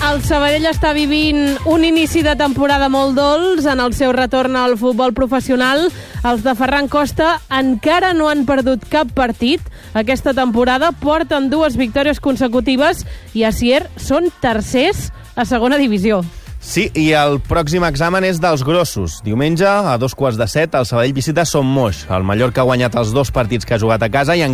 el Sabadell està vivint un inici de temporada molt dolç en el seu retorn al futbol professional. Els de Ferran Costa encara no han perdut cap partit. Aquesta temporada porten 2 victòries consecutives i a Sier són tercers a segona divisió. Sí, i el pròxim examen és dels grossos. Diumenge, a 7:15, el Sabadell visita Son Moix. El Mallorca ha guanyat els 2 partits que ha jugat a casa i